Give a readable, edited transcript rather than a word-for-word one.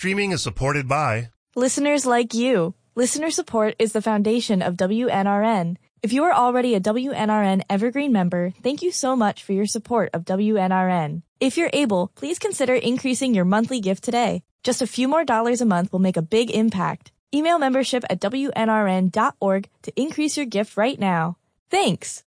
streaming is supported by listeners like you. Listener support is the foundation of WNRN. If you are already a WNRN Evergreen member, thank you so much for your support of WNRN. If you're able, please consider increasing your monthly gift today. Just a few more dollars a month will make a big impact. Email membership at WNRN.org to increase your gift right now. Thanks!